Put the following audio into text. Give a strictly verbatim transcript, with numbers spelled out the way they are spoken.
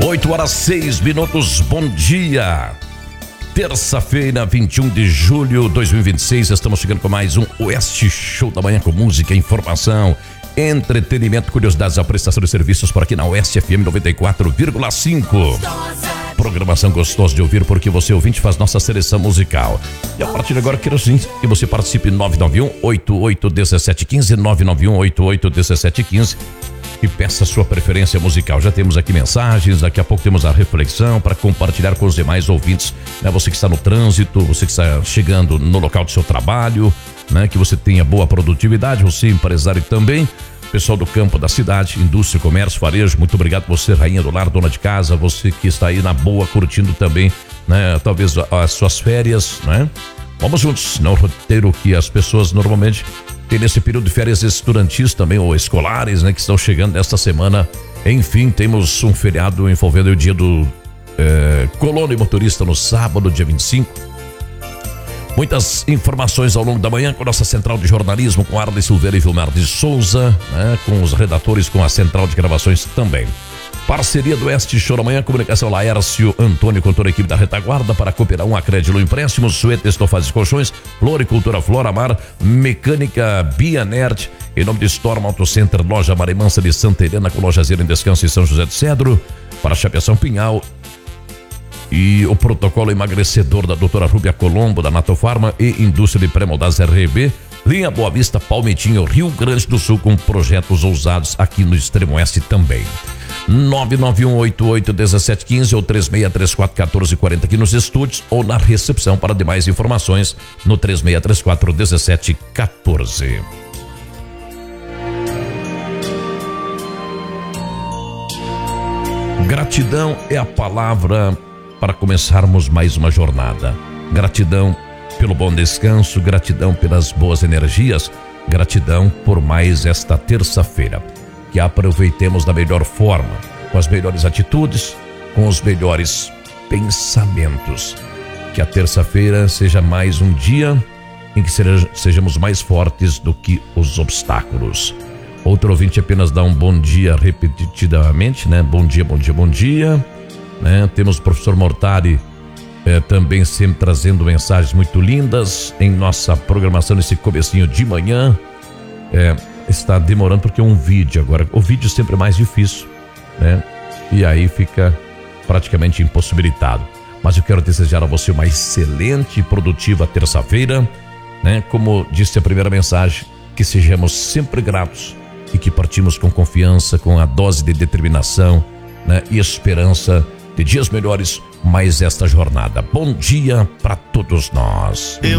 oito horas seis minutos, bom dia. Terça-feira, vinte e um de julho de dois mil e vinte e seis, estamos chegando com mais um Oeste Show da Manhã com música, informação, entretenimento, curiosidades, a prestação de serviços por aqui na Oeste F M noventa e quatro vírgula cinco. Programação gostosa de ouvir porque você ouvinte faz nossa seleção musical. E a partir de agora quero sim que você participe nove nove um, oito oito um sete um cinco, nove nove um, oito oito um sete um cinco e peça sua preferência musical. Já temos aqui mensagens, daqui a pouco temos a reflexão para compartilhar com os demais ouvintes, né? Você que está no trânsito, você que está chegando no local do seu trabalho, né? Que você tenha boa produtividade, você empresário também. Pessoal do campo da cidade, indústria, comércio, varejo, muito obrigado você, rainha do lar, dona de casa, você que está aí na boa, curtindo também, né? Talvez as suas férias, né? Vamos juntos, no roteiro que as pessoas normalmente têm nesse período de férias estudantis também, ou escolares, né? Que estão chegando nesta semana. Enfim, temos um feriado envolvendo o dia do é, colono e motorista no sábado, dia vinte e cinco. Muitas informações ao longo da manhã com a nossa central de jornalismo, com Arley Silveira e Vilmar de Souza, né? Com os redatores, com a central de gravações também. Parceria do Oeste Show da Manhã, comunicação Laércio Antônio com toda a equipe da retaguarda para cooperar um acrédito empréstimo, Sueta Estofados e Colchões, Floricultura Floramar, Mecânica Bianerd, em nome de Storm Auto Center, Loja Marimansa de Santa Helena, com loja zero em Descanso em São José do Cedro, para Chapeação Pinhal. E o protocolo emagrecedor da doutora Rúbia Colombo, da Natofarma e Indústria de Pré-moldados R B, linha Boa Vista, Palmitinho, Rio Grande do Sul, com projetos ousados aqui no Extremo Oeste também. nove nove um, oito oito um sete um cinco ou três seis três quatro, um quatro quatro zero aqui nos estúdios ou na recepção para demais informações no três seis três quatro, um sete um quatro. Gratidão é a palavra para começarmos mais uma jornada. Gratidão pelo bom descanso, gratidão pelas boas energias, gratidão por mais esta terça-feira. Que aproveitemos da melhor forma, com as melhores atitudes, com os melhores pensamentos. Que a terça-feira seja mais um dia em que sejamos mais fortes do que os obstáculos. Outro ouvinte apenas dá um bom dia repetidamente, né? Bom dia, bom dia, bom dia. Né? Temos o professor Mortari eh, também sempre trazendo mensagens muito lindas em nossa programação nesse comecinho de manhã. É, está demorando porque é um vídeo agora. O vídeo sempre é mais difícil, né? E aí fica praticamente impossibilitado. Mas eu quero desejar a você uma excelente e produtiva terça-feira, né? Como disse a primeira mensagem, que sejamos sempre gratos e que partimos com confiança, com a dose de determinação, né? E esperança de dias melhores mais esta jornada. Bom dia para todos nós. Eu